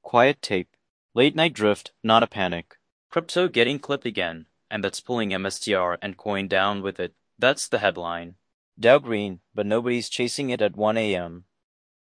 Quiet tape. Late night drift, not a panic. Crypto getting clipped again, and that's pulling MSTR and coin down with it. That's the headline. Dow green, but nobody's chasing it at 1 a.m.